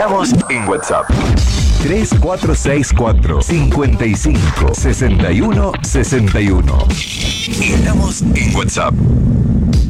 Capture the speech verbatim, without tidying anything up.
esperamos en WhatsApp. tres cuatro seis cuatro, cinco cinco, seis uno, seis uno. Estamos en WhatsApp.